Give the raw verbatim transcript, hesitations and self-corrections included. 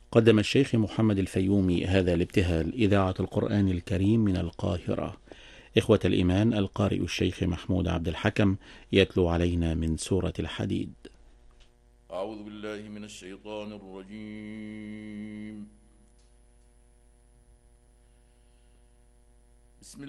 قدم الشيخ محمد الفيومي هذا الابتهال إذاعة القرآن الكريم من القاهرة. إخوة الإيمان، القارئ الشيخ محمود عبد الحكم يتلو علينا من سورة الحديد. أعوذ بالله من الشيطان الرجيم.